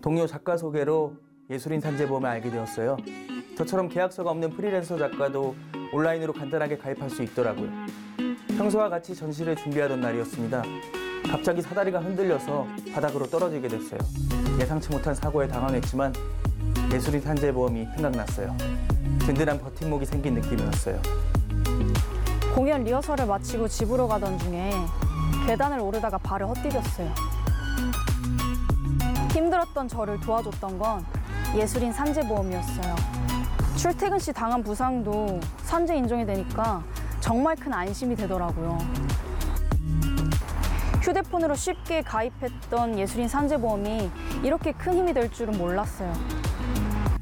동료 작가 소개로 예술인 산재보험을 알게 되었어요. 저처럼 계약서가 없는 프리랜서 작가도 온라인으로 간단하게 가입할 수 있더라고요. 평소와 같이 전시를 준비하던 날이었습니다. 갑자기 사다리가 흔들려서 바닥으로 떨어지게 됐어요. 예상치 못한 사고에 당황했지만 예술인 산재보험이 생각났어요. 든든한 버팀목이 생긴 느낌이었어요. 공연 리허설을 마치고 집으로 가던 중에 계단을 오르다가 발을 헛디뎠어요. 힘들었던 저를 도와줬던 건 예술인 산재보험이었어요. 출퇴근 시 당한 부상도 산재 인정이 되니까 정말 큰 안심이 되더라고요. 휴대폰으로 쉽게 가입했던 예술인 산재보험이 이렇게 큰 힘이 될 줄은 몰랐어요.